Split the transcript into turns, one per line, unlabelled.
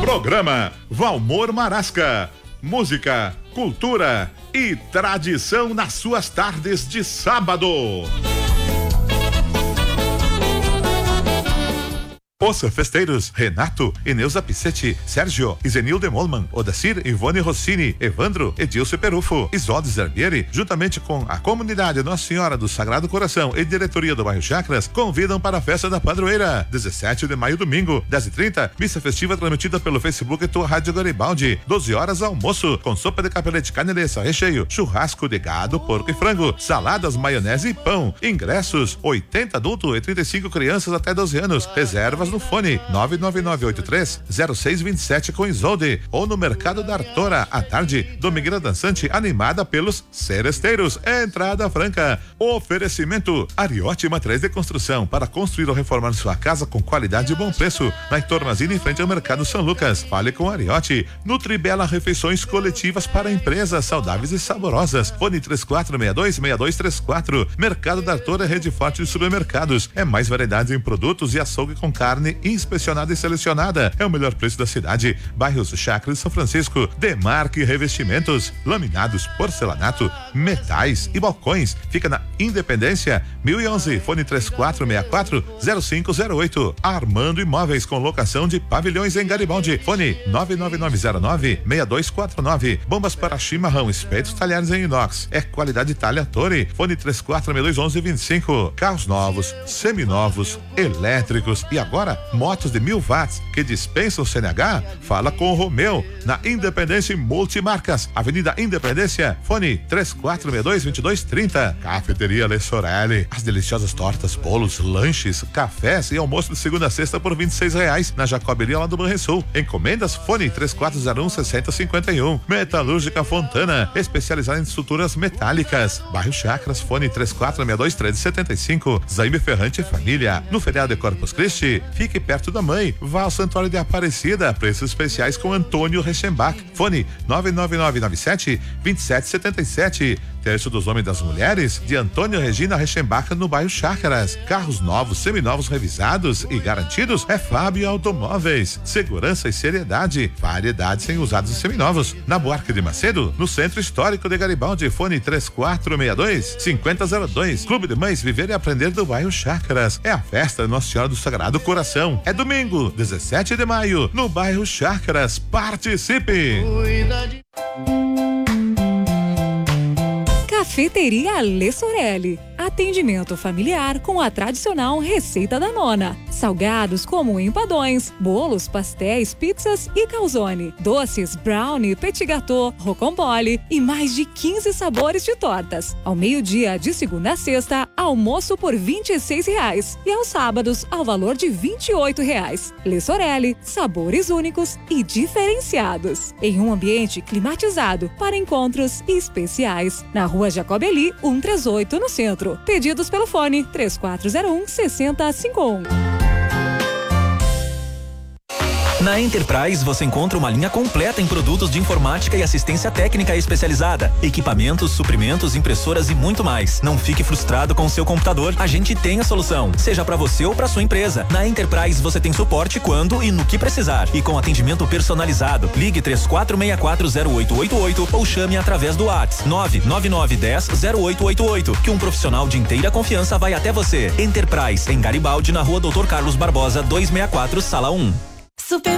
Programa Valmor Marasca. Música, cultura e tradição nas suas tardes de sábado. Os festeiros Renato, Eneuza Pissetti, Sérgio, Izenil Demolman, Odacir, Ivone Rossini, Evandro, Edilce Perufo, Isolde Zerbieri, juntamente com a comunidade Nossa Senhora do Sagrado Coração e diretoria do bairro Chacras, convidam para a festa da padroeira, 17 de maio, domingo, 10h30, missa festiva transmitida pelo Facebook e tua Rádio Garibaldi, 12 horas almoço, com sopa de capelete, caneleça, recheio, churrasco de gado, porco e frango, saladas, maionese e pão. Ingressos, 80 adultos e 35 crianças até 12 anos. Reservas no fone 99983-0627 com Isolde ou no Mercado da Artora. À tarde, Domingueira Dançante animada pelos seresteiros. Entrada franca. Oferecimento Ariote Materiais de Construção para construir ou reformar sua casa com qualidade e bom preço. Na Tormazina em frente ao Mercado São Lucas. Fale com Ariote. Nutribela refeições coletivas para empresas saudáveis e saborosas. Fone 3462-6234. Mercado da Artora, rede forte de supermercados. É mais variedade em produtos e açougue com carne inspecionada e selecionada. É o melhor preço da cidade. Bairros Chacras e São Francisco. Demarque Revestimentos, laminados, porcelanato, metais e balcões. Fica na Independência 1011, fone 3464-0508. Armando Imóveis com locação de pavilhões em Garibaldi. Fone 99909-6249. Bombas para chimarrão, espetos, talhares em inox. É qualidade Itália Torre. Fone 3462-1125. Carros novos, seminovos, elétricos e agora motos de 1000 watts que dispensam o CNH? Fala com o Romeu na Independência Multimarcas, Avenida Independência, fone 3462-2230. Cafeteria Le Sorelli, as deliciosas tortas, bolos, lanches, cafés e almoço de segunda a sexta por R$26 na Jacoberia lá do Banrisul. Encomendas, fone 3401-6051. Metalúrgica Fontana, especializada em estruturas metálicas. Bairro Chacras, fone 3462-1375. Zaime Ferrante Família, no feriado de Corpus Christi, fique perto da mãe. Vá ao Santuário de Aparecida, preços especiais com Antônio Reichenbach. Fone 99997-2777. Terço dos Homens e das Mulheres, de Antônio Regina Reichenbach, no bairro Chácaras. Carros novos, seminovos, revisados e garantidos é Fábio Automóveis. Segurança e seriedade. Variedades em usados e seminovos. Na Buarque de Macedo, no Centro Histórico de Garibaldi. Fone 3462-5002. Clube de Mães Viver e Aprender do bairro Chácaras. É a festa de Nossa Senhora do Sagrado Coração. É domingo, 17 de maio, no bairro Chácaras. Participe!
Cafeteria Le Sorelli. Atendimento familiar com a tradicional receita da nona. Salgados como empadões, bolos, pastéis, pizzas e calzone. Doces, brownie, petit gâteau, rocambole e mais de 15 sabores de tortas. Ao meio-dia, de segunda a sexta, almoço por R$26 e aos sábados, ao valor de R$28. Le Sorelli, sabores únicos e diferenciados. Em um ambiente climatizado para encontros especiais. Na Rua Jacobeli, 138, no centro. Pedidos pelo fone 3401-6051.
Na Enterprise você encontra uma linha completa em produtos de informática e assistência técnica especializada, equipamentos, suprimentos, impressoras e muito mais. Não fique frustrado com o seu computador, a gente tem a solução, seja para você ou para sua empresa. Na Enterprise você tem suporte quando e no que precisar e com atendimento personalizado. Ligue 34640888 ou chame através do WhatsApp 999100888 que um profissional de inteira confiança vai até você. Enterprise em Garibaldi, na Rua Dr. Carlos Barbosa 264, Sala 1.